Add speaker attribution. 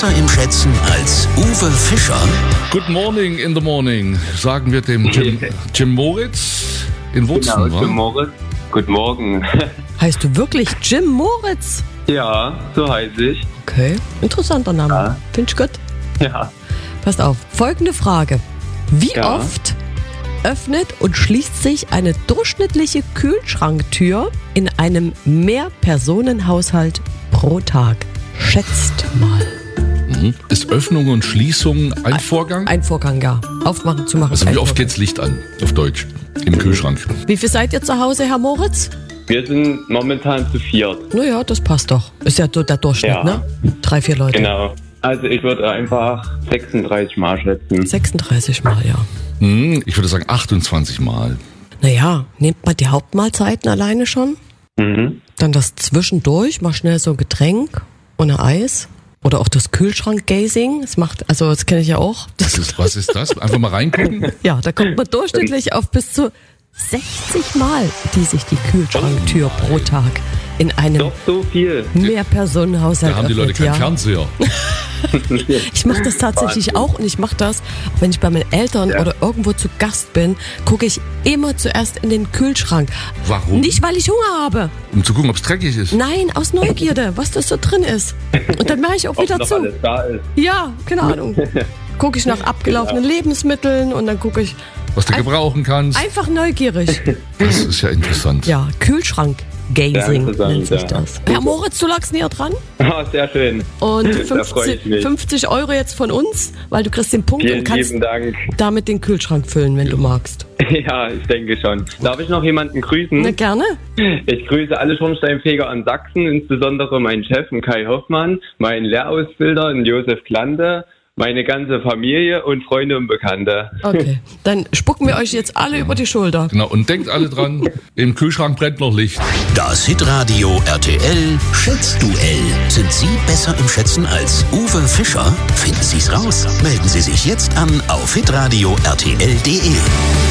Speaker 1: besser im Schätzen als Uwe Fischer?
Speaker 2: Good morning in the morning, sagen wir dem Jim Moritz in Wutzen,
Speaker 3: Genau, Jim Moritz. Guten Morgen.
Speaker 4: Heißt du wirklich Jim Moritz?
Speaker 3: Ja, so heiße ich.
Speaker 4: Okay, interessanter Name.
Speaker 3: Ja.
Speaker 4: Finde ich gut.
Speaker 3: Ja.
Speaker 4: Passt auf, folgende Frage. Wie
Speaker 3: Ja.
Speaker 4: oft öffnet und schließt sich eine durchschnittliche Kühlschranktür in einem Mehrpersonenhaushalt pro Tag? Schätzt mal.
Speaker 2: Ist Öffnung und Schließung ein Vorgang?
Speaker 4: Ein Vorgang, ja. Aufmachen, zumachen.
Speaker 2: Also
Speaker 4: ein
Speaker 2: wie oft
Speaker 4: Vorgang.
Speaker 2: geht's Licht an, auf Deutsch, im Kühlschrank?
Speaker 4: Wie viel seid ihr zu Hause, Herr Moritz?
Speaker 3: Wir sind momentan zu viert.
Speaker 4: Naja, das passt doch. Ist ja der Durchschnitt,
Speaker 3: Ja.
Speaker 4: ne? 3, 4 Leute.
Speaker 3: Genau. Also ich würde einfach 36 Mal schätzen.
Speaker 4: 36 Mal, ja.
Speaker 2: Ich würde sagen 28 Mal.
Speaker 4: Naja, nehmt mal die Hauptmahlzeiten alleine schon. Dann das zwischendurch, mal schnell so ein Getränk ohne Eis. Oder auch das Kühlschrank-Gazing. Das kenne ich ja auch.
Speaker 2: Was ist das? Einfach mal reingucken?
Speaker 4: Ja, da kommt man durchschnittlich auf bis zu 60 Mal, die sich die Kühlschranktür pro Tag in einem
Speaker 3: Doch so viel.
Speaker 4: Mehrpersonenhaushalt
Speaker 2: Da haben die Leute
Speaker 4: öffnet,
Speaker 2: keinen
Speaker 4: ja.
Speaker 2: Fernseher.
Speaker 4: Ich mache das tatsächlich auch und ich mache das, auch wenn ich bei meinen Eltern oder irgendwo zu Gast bin, gucke ich immer zuerst in den Kühlschrank.
Speaker 2: Warum?
Speaker 4: Nicht, weil ich Hunger habe.
Speaker 2: Um zu gucken, ob es dreckig ist.
Speaker 4: Nein, aus Neugierde, was das so drin ist. Und dann mache ich auch
Speaker 3: Ob
Speaker 4: wieder
Speaker 3: noch
Speaker 4: zu.
Speaker 3: alles da ist.
Speaker 4: Ja, keine Ahnung. Gucke ich nach abgelaufenen Lebensmitteln und dann gucke ich
Speaker 2: Was du gebrauchen kannst.
Speaker 4: einfach neugierig.
Speaker 2: Das ist ja interessant.
Speaker 4: Ja, Kühlschrank-Gazing
Speaker 3: Sehr interessant,
Speaker 4: nennt sich
Speaker 3: ja.
Speaker 4: das. Herr Moritz, du lagst näher dran.
Speaker 3: Ah, sehr schön.
Speaker 4: Und
Speaker 3: Da freu ich mich.
Speaker 4: 50 € jetzt von uns, weil du kriegst den Punkt
Speaker 3: Vielen
Speaker 4: und kannst
Speaker 3: lieben Dank.
Speaker 4: damit den Kühlschrank füllen, wenn du magst.
Speaker 3: Ja, ich denke schon. Darf ich noch jemanden grüßen?
Speaker 4: Na, gerne.
Speaker 3: Ich grüße alle Schornsteinfeger in Sachsen, insbesondere meinen Chef, den Kai Hoffmann, meinen Lehrausbilder, den Josef Klante, meine ganze Familie und Freunde und Bekannte.
Speaker 4: Okay, dann spucken wir euch jetzt alle über die Schulter.
Speaker 2: Genau, und denkt alle dran, im Kühlschrank brennt noch Licht.
Speaker 1: Das Hitradio RTL Schätzduell. Sind Sie besser im Schätzen als Uwe Fischer? Finden Sie es raus. Melden Sie sich jetzt an auf hitradio RTL.de.